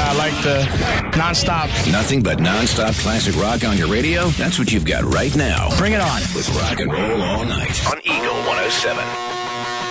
I like the nonstop. Nothing but nonstop classic rock on your radio? That's what you've got right now. Bring it on. With Rock and Roll All Night on Eagle 107.